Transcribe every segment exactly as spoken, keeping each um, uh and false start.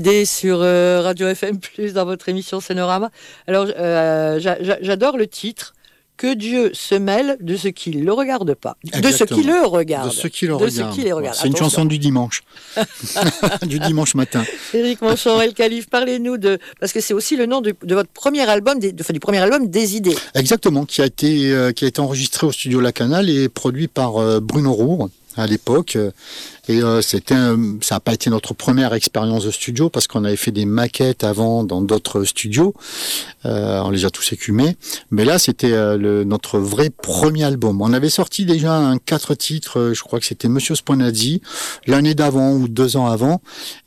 Sur euh, Radio F M plus, dans votre émission Scénorama. Alors, euh, j'a, j'adore le titre. Que Dieu se mêle de ce qui ne le regarde pas. Exactement. De ce qui le regarde. De ce qui le de regarde. Ce qui les regarde. C'est une Attention. chanson du dimanche. Du dimanche matin. Éric Manchon, El Khalif, parlez-nous de... Parce que c'est aussi le nom de, de votre premier album, de, enfin, du premier album Des Idées. Exactement, qui a été, euh, qui a été enregistré au studio La Canale et produit par euh, Bruno Roure à l'époque. Et euh, c'était un, ça n'a pas été notre première expérience de studio parce qu'on avait fait des maquettes avant dans d'autres studios. Euh, on les a tous écumés. Mais là, c'était euh, le, notre vrai premier album. On avait sorti déjà un quatre titres, euh, je crois que c'était Monsieur Sponazzi, l'année d'avant ou deux ans avant.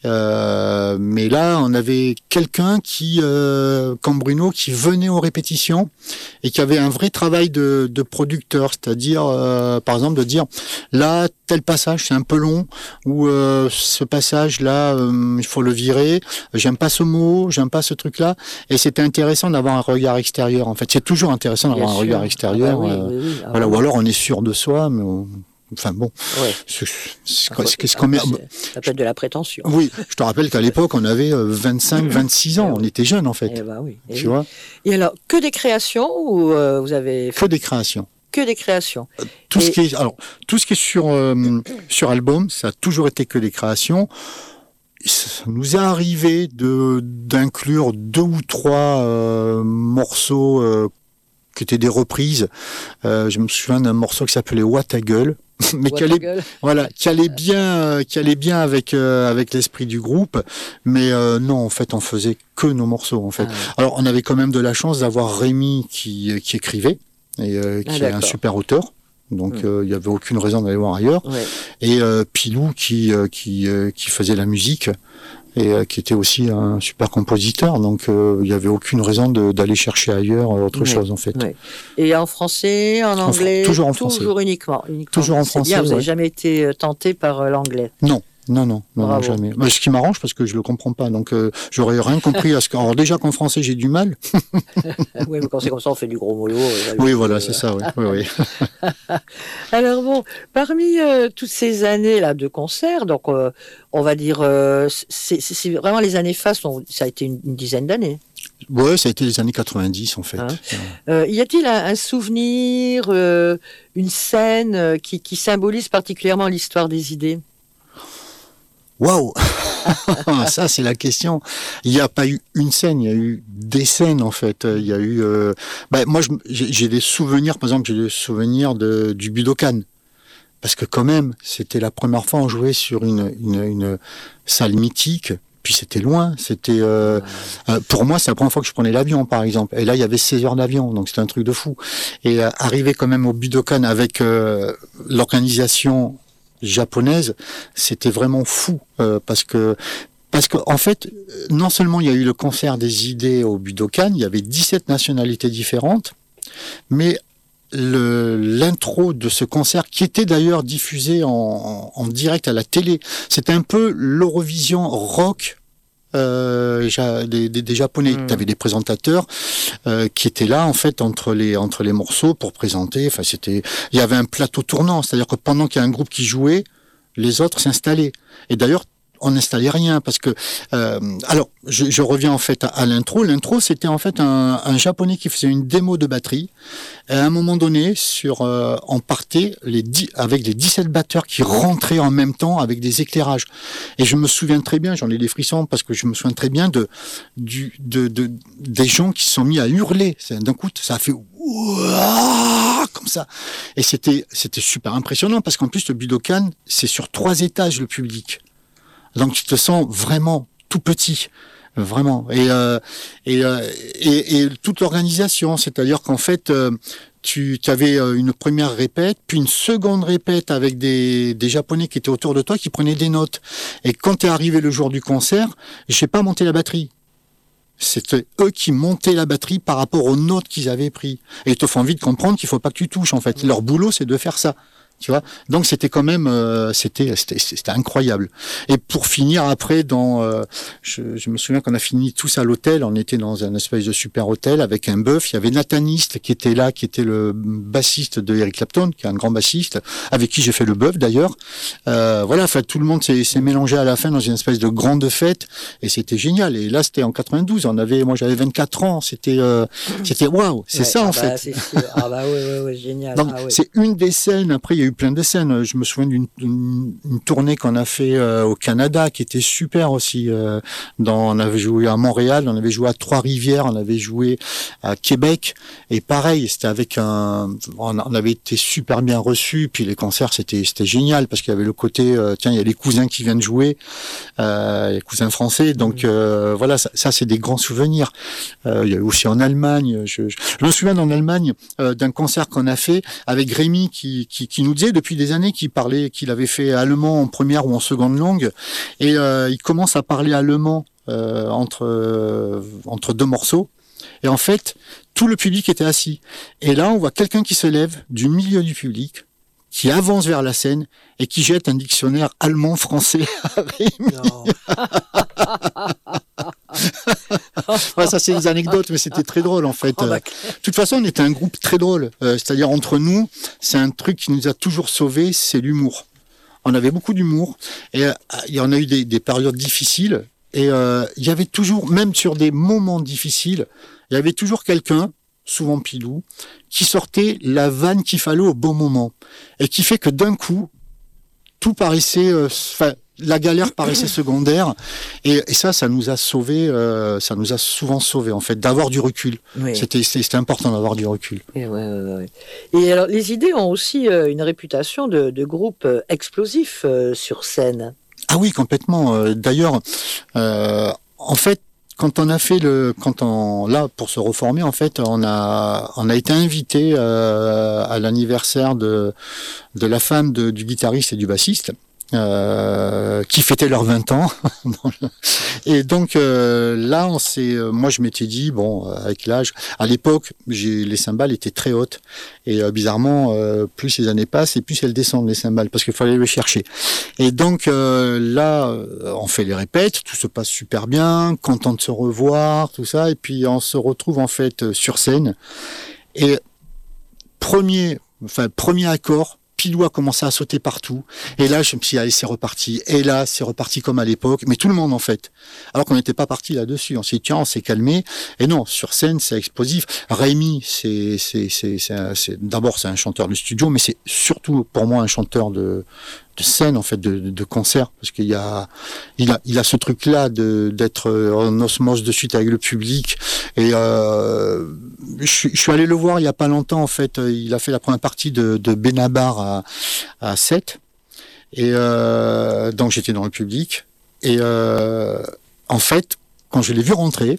Euh, mais là, on avait quelqu'un qui, euh, comme Bruno, qui venait aux répétitions et qui avait un vrai travail de, de producteur. C'est-à-dire, euh, par exemple, de dire, là, tel passage, c'est un peu long, ou euh, ce passage-là, euh, il faut le virer, j'aime pas ce mot, j'aime pas ce truc-là, et c'était intéressant d'avoir un regard extérieur, en fait. C'est toujours intéressant d'avoir Bien un sûr. regard extérieur, Ah bah oui, euh, oui, oui. Ah voilà, oui. ou alors on est sûr de soi, mais on... enfin bon, Ouais. c'est, c'est, Ah, c'est, c'est quand même... Ça peut être de la prétention. Oui, je te rappelle qu'à l'époque, on avait vingt-cinq, vingt-six ans, on était jeunes, en fait, Eh ben oui. Eh tu oui. vois, Et alors, que des créations ou euh, vous avez fait que des créations. que des créations? Tout Et- ce qui est, alors, tout ce qui est sur, euh, sur album, ça a toujours été que des créations. Ça nous est arrivé de, d'inclure deux ou trois euh, morceaux euh, qui étaient des reprises. Euh, je me souviens d'un morceau qui s'appelait What ta gueule, mais What qui ta allait, gueule. voilà, qui allait bien, euh, qui allait bien avec euh, avec l'esprit du groupe. Mais euh, non, en fait, on faisait que nos morceaux. En fait, Ah. alors on avait quand même de la chance d'avoir Rémi qui qui écrivait et euh, Ah, qui est un d'accord. super auteur. Donc il Hmm. n'y avait aucune raison d'aller voir ailleurs. Ouais. Et euh, Pilou qui euh, qui euh, qui faisait la musique et euh, qui était aussi un super compositeur. Donc il n'y avait aucune raison de, d'aller chercher ailleurs euh, autre Ouais. chose en fait. Ouais. Et en français, en En fr- anglais, toujours en français. toujours uniquement, uniquement. Toujours en C'est français, bien, vous n'avez ouais. jamais été euh, tenté par euh, l'anglais. Non. Non, non, non, non, Bravo. jamais. Mais ce qui m'arrange parce que je le comprends pas, donc euh, j'aurais rien compris à ce que. Alors déjà qu'en français j'ai du mal. Oui, mais quand c'est comme ça, on fait du gros mollo. euh, Oui, euh, voilà, c'est ça. Oui, oui, oui. Alors bon, parmi euh, toutes ces années là de concerts, donc euh, on va dire, euh, c'est, c'est, c'est vraiment les années fastes, on- ça a été une, une dizaine d'années. Ouais, ça a été les années quatre-vingt-dix en fait. Hein. Euh, y a-t-il un, un souvenir, euh, une scène euh, qui, qui symbolise particulièrement l'histoire des idées? Waouh. Ça c'est la question. Il n'y a pas eu une scène, il y a eu des scènes en fait. Il y a eu. Euh... Ben, moi je- j'ai, j'ai des souvenirs, par exemple, j'ai des souvenirs de du Budokan. Parce que quand même, c'était la première fois on jouait sur une, une, une salle mythique. Puis c'était loin. C'était euh, euh, pour moi, c'est la première fois que je prenais l'avion, par exemple. Et là, il y avait seize heures d'avion, donc c'était un truc de fou. Et euh, arriver quand même au Budokan avec euh, l'organisation japonaise, c'était vraiment fou euh, parce que parce que en fait, non seulement il y a eu le concert des idées au Budokan, il y avait dix-sept nationalités différentes, mais le, l'intro de ce concert, qui était d'ailleurs diffusé en, en, en direct à la télé, c'était un peu l'Eurovision rock euh, ja- des, des, des Japonais. Mm. Tu avais des présentateurs euh, qui étaient là en fait entre les entre les morceaux pour présenter. Enfin, c'était, il y avait un plateau tournant, c'est-à-dire que pendant qu'il y a un groupe qui jouait, les autres s'installaient. Et d'ailleurs, on n'installait rien parce que euh, alors je, je reviens en fait à, à l'intro. L'intro c'était en fait un, un japonais qui faisait une démo de batterie. Et à un moment donné, sur euh, on partait les dix, avec les dix-sept batteurs qui rentraient en même temps avec des éclairages. Et je me souviens très bien, j'en ai des frissons parce que je me souviens très bien de du de, de des gens qui se sont mis à hurler. C'est, d'un coup, ça a fait ouah comme ça. Et c'était c'était super impressionnant parce qu'en plus le Budokan c'est sur trois étages le public. Donc tu te sens vraiment tout petit, vraiment. Et euh, et, euh, et et toute l'organisation, c'est-à-dire qu'en fait euh, tu avais une première répète, puis une seconde répète avec des des Japonais qui étaient autour de toi qui prenaient des notes. Et quand t'es arrivé le jour du concert, j'ai pas monté la batterie. C'était eux qui montaient la batterie par rapport aux notes qu'ils avaient pris. Et ils te font vite comprendre qu'il faut pas que tu touches en fait. Leur boulot c'est de faire ça. Tu vois, donc c'était quand même, euh, c'était, c'était, c'était incroyable. Et pour finir après, dans, euh, je, je me souviens qu'on a fini tous à l'hôtel. On était dans un espèce de super hôtel avec un bœuf. Il y avait Nathaniste qui était là, qui était le bassiste de Eric Clapton, qui est un grand bassiste, avec qui j'ai fait le bœuf d'ailleurs. Euh, voilà, enfin tout le monde s'est, s'est mélangé à la fin dans une espèce de grande fête, et c'était génial. Et là, c'était en quatre-vingt-douze. On avait, moi, j'avais vingt-quatre ans. C'était, euh, c'était waouh. C'est ouais, ça ah en bah, fait. C'est sûr. Ah bah ouais, ouais, ouais, génial. Donc ah, ouais. c'est une des scènes. Après, il y a eu plein de scènes. Je me souviens d'une une, une tournée qu'on a fait euh, au Canada qui était super aussi. Euh, dans, on avait joué à Montréal, on avait joué à Trois-Rivières, on avait joué à Québec. Et pareil, c'était avec un... On, on avait été super bien reçus. Puis les concerts, c'était c'était génial parce qu'il y avait le côté... Euh, tiens, il y a les cousins qui viennent jouer, euh, les cousins français. Donc euh, voilà, ça, ça c'est des grands souvenirs. Euh, il y a eu aussi en Allemagne. Je, je, je me souviens en Allemagne euh, d'un concert qu'on a fait avec Rémi qui, qui, qui nous disait depuis des années qu'il parlait, qu'il avait fait allemand en première ou en seconde langue, et euh, il commence à parler allemand euh, entre euh, entre deux morceaux, et en fait tout le public était assis, et là on voit quelqu'un qui se lève du milieu du public, qui avance vers la scène et qui jette un dictionnaire allemand-français à Rémi. Ouais, ça c'est des anecdotes, mais c'était très drôle en fait. De toute façon, on était un groupe très drôle. Euh, c'est-à-dire entre nous, c'est un truc qui nous a toujours sauvés, c'est l'humour. On avait beaucoup d'humour, et euh, il y en a eu des, des périodes difficiles, et euh, il y avait toujours, même sur des moments difficiles, il y avait toujours quelqu'un, souvent Pilou, qui sortait la vanne qu'il fallait au bon moment, et qui fait que d'un coup, tout paraissait, enfin, euh, la galère paraissait secondaire, et, et ça, ça nous a sauvés, euh, ça nous a souvent sauvés en fait, d'avoir du recul. Oui. C'était, c'était important d'avoir du recul. Et, ouais, ouais, ouais. Et alors, les idées ont aussi euh, une réputation de, de groupe euh, explosif euh, sur scène. Ah oui, complètement. Euh, d'ailleurs, euh, en fait, quand on a fait le, quand on, là, pour se reformer, en fait, on a, on a été invité euh, à l'anniversaire de, de la femme de, du guitariste et du bassiste. Euh, qui fêtaient leurs vingt ans. Et donc euh, là, on s'est, moi je m'étais dit, bon, avec l'âge, à l'époque, j'ai, les cymbales étaient très hautes, et euh, bizarrement, euh, plus les années passent et plus elles descendent, les cymbales, parce qu'il fallait les chercher. Et donc euh, là, on fait les répètes, tout se passe super bien, content de se revoir, tout ça, et puis on se retrouve en fait sur scène, et premier, enfin premier accord, Pilou a commencé à sauter partout, et là je me suis dit allez, c'est reparti, et là c'est reparti comme à l'époque, mais tout le monde en fait, alors qu'on n'était pas parti là-dessus. On s'est dit tiens, on s'est calmé, et non, sur scène c'est explosif. Rémi, c'est c'est c'est, c'est, c'est d'abord c'est un chanteur de studio, mais c'est surtout pour moi un chanteur de de scène en fait, de, de concert, parce qu'il y a il a il a ce truc là de d'être en osmose de suite avec le public. Et euh, je, je suis allé le voir il y a pas longtemps en fait. Il a fait la première partie de, de Benabar à à sept, et euh, donc j'étais dans le public, et euh, en fait quand je l'ai vu rentrer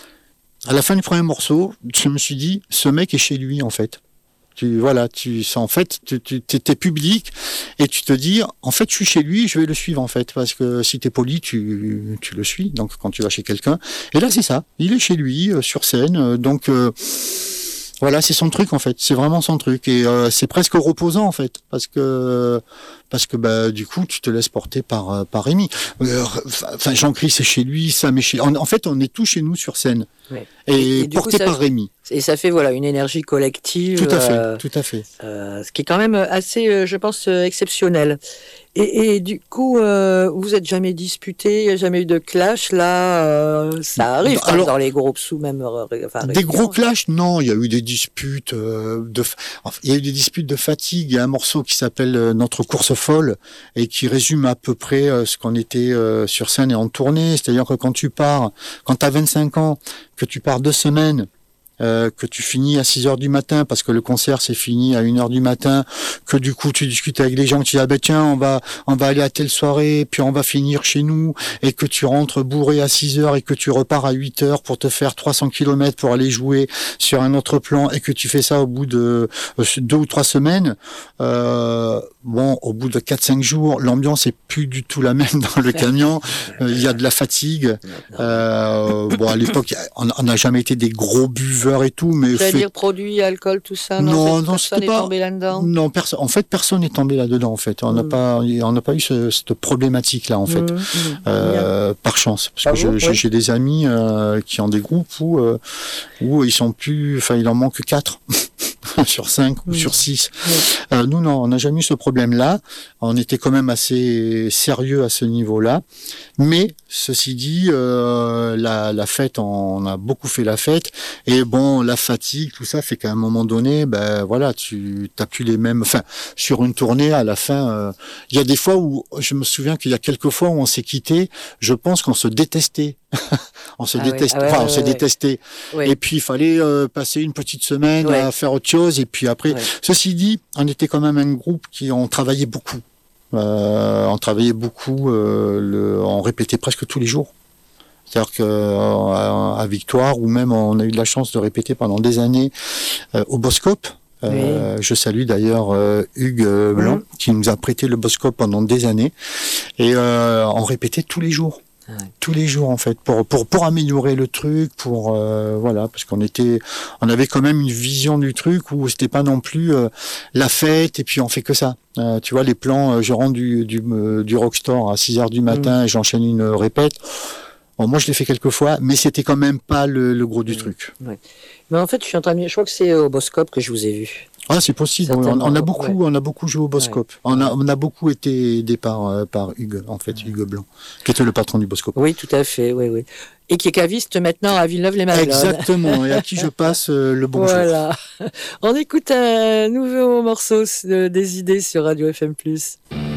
à la fin du premier morceau, je me suis dit ce mec est chez lui en fait. Tu, voilà, tu, en fait, tu, tu, t'es public, et tu te dis, en fait, je suis chez lui, je vais le suivre, en fait, parce que si t'es poli, tu, tu le suis, donc, quand tu vas chez quelqu'un. Et là, c'est ça. Il est chez lui, euh, sur scène, euh, donc, euh, voilà, c'est son truc, en fait. C'est vraiment son truc. Et, euh, c'est presque reposant, en fait, parce que, parce que, bah, du coup, tu te laisses porter par, par Rémi. Enfin, euh, Jean-Christ, c'est chez lui, Sam est chez, en, en fait, on est tous chez nous sur scène. Ouais. Et, et, et porté coup, par Rémi. Et ça fait voilà une énergie collective. Tout à fait, euh, tout à fait. Euh, ce qui est quand même assez, euh, je pense, euh, exceptionnel. Et, et du coup, euh, vous êtes jamais disputé, il n'y a jamais eu de clash là. Euh, ça arrive Alors, dans les groupes sous même. Enfin, des gros clashs, non. Il y a eu des disputes euh, de. Enfin, il y a eu des disputes de fatigue. Il y a un morceau qui s'appelle euh, Notre course folle, et qui résume à peu près euh, ce qu'on était euh, sur scène et en tournée. C'est-à-dire que quand tu pars, quand tu as vingt-cinq ans, que tu pars deux semaines, euh, que tu finis à six heures du matin parce que le concert c'est fini à une heure du matin, que du coup tu discutes avec les gens, tu dis ah ben tiens on va on va aller à telle soirée, puis on va finir chez nous, et que tu rentres bourré à six heures et que tu repars à huit heures pour te faire trois cents kilomètres pour aller jouer sur un autre plan, et que tu fais ça au bout de deux ou trois semaines, euh, bon, au bout de quatre cinq jours, l'ambiance est plus du tout la même dans le camion. Il euh, y a de la fatigue. Euh, bon, à l'époque, on n'a jamais été des gros buveurs. couleurs et tout, mais c'est à fait... dire produits, alcool, tout ça. Non, non, non, non personne n'est pas... tombé là-dedans. Non, perso... en fait, personne n'est tombé là-dedans. En fait, on n'a mmh. pas, on n'a pas eu ce, cette problématique-là, en fait, mmh. euh, par chance, parce ah que bon, je, ouais. j'ai des amis euh, qui ont des groupes où euh, où ils sont plus, enfin, il en manque quatre. sur cinq mmh. ou sur six. Mmh. Euh, nous, non, on n'a jamais eu ce problème-là. On était quand même assez sérieux à ce niveau-là. Mais, ceci dit, euh, la, la fête, on a beaucoup fait la fête. Et bon, la fatigue, tout ça, fait qu'à un moment donné, ben voilà, tu t'as plus les mêmes... Enfin, sur une tournée, à la fin, il euh, y a des fois où, je me souviens qu'il y a quelques fois où on s'est quittés, je pense qu'on se détestait. on se ah détestait, ouais, ah ouais, enfin, ouais, on s'est ouais, détesté. Ouais. Et puis, il fallait euh, passer une petite semaine ouais. à faire autre chose. Et puis après, ouais. ceci dit, on était quand même un groupe qui on travaillait beaucoup. Euh, on travaillait beaucoup, euh, le, on répétait presque tous les jours. C'est-à-dire que euh, à Victoire, ou même on a eu de la chance de répéter pendant des années euh, au Boscope. Euh, oui. Je salue d'ailleurs euh, Hugues euh, Blanc mmh. qui nous a prêté le Boscope pendant des années. Et euh, on répétait tous les jours. Ouais. Tous les jours en fait pour pour pour améliorer le truc, pour euh, voilà, parce qu'on était on avait quand même une vision du truc où c'était pas non plus euh, la fête et puis on fait que ça. Euh, tu vois les plans, euh, je rentre du du euh, du Rockstore à six heures du matin mmh. et j'enchaîne une répète. Bon, moi je l'ai fait quelques fois, mais c'était quand même pas le, le gros du mmh. truc. Ouais. Mais en fait, je suis en train de je crois que c'est au Boscope que je vous ai vu. Ah, c'est possible. On, on a beaucoup, ouais. on a beaucoup joué au Boscope. Ouais. On a, on a beaucoup été aidé par, euh, par Hugues, en fait, ouais. Hugues Blanc, qui était le patron du Boscope. Oui, tout à fait, oui, oui. Et qui est caviste maintenant à Villeneuve-les-Maguelones. Exactement. Et à qui je passe euh, le bonjour. Voilà. On écoute un nouveau morceau de, des idées sur Radio F M plus.